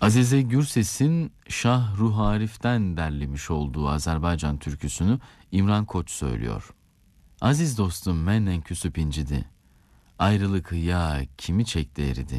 Azize Gürses'in Şah Ruh Arif'ten derlemiş olduğu Azerbaycan türküsünü İmran Koç söylüyor. Aziz dostum menden küsüp incidi. Ayrılık ya kimi çekti eridi.